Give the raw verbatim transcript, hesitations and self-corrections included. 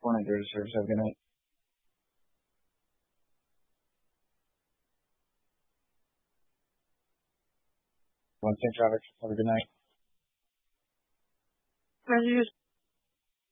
Morning, Georgia Service. Have a good night. One thing, traffic. Have a good night. Pleasure